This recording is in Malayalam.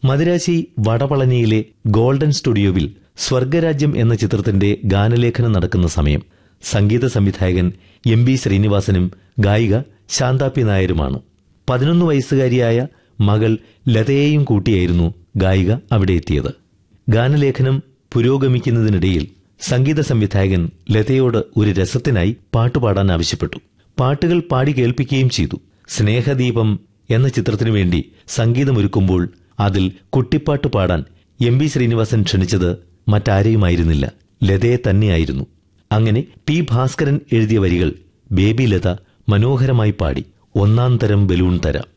മദിരാശി വടപളനിയിലെ ഗോൾഡൻ സ്റ്റുഡിയോവിൽ സ്വർഗരാജ്യം എന്ന ചിത്രത്തിന്റെ ഗാനലേഖനം നടക്കുന്ന സമയം സംഗീത സംവിധായകൻ എം ബി ശ്രീനിവാസനും ഗായിക ശാന്താപ്പി നായരുമാണ്. 11 വയസ്സുകാരിയായ മകൾ ലതയെയും കൂട്ടിയായിരുന്നു ഗായിക അവിടെ എത്തിയത്. ഗാനലേഖനം പുരോഗമിക്കുന്നതിനിടയിൽ സംഗീത സംവിധായകൻ ലതയോട് ഒരു രസത്തിനായി പാട്ടുപാടാൻ ആവശ്യപ്പെട്ടു. പാട്ടുകൾ പാടി കേൾപ്പിക്കുകയും ചെയ്തു. സ്നേഹദീപം എന്ന ചിത്രത്തിനു വേണ്ടി സംഗീതമൊരുക്കുമ്പോൾ അതിൽ കുട്ടിപ്പാട്ട് പാടാൻ എം ബി ശ്രീനിവാസൻ ക്ഷണിച്ചത് മറ്റാരെയുമായിരുന്നില്ല, ലതയെ തന്നെയായിരുന്നു. അങ്ങനെ പി ഭാസ്കരൻ എഴുതിയ വരികൾ ബേബി ലത മനോഹരമായി പാടി. ഒന്നാം തരം ബലൂൺ തരാം.